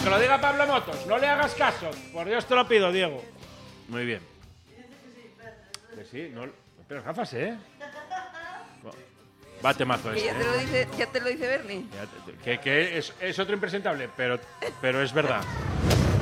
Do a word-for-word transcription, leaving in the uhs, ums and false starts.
que lo diga Pablo Motos. No le hagas caso. Por Dios te lo pido, Diego. Muy bien. Que sí, no. Pero gafas, ¿eh? Va temazo Que este. ya te lo dice, ya te lo dice Bernie. ¿eh? Que, que es, es otro impresentable, pero, pero es verdad.